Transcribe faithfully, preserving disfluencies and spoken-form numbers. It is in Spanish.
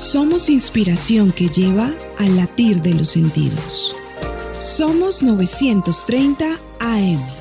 Somos inspiración que lleva al latir de los sentidos. Somos novecientos treinta A M.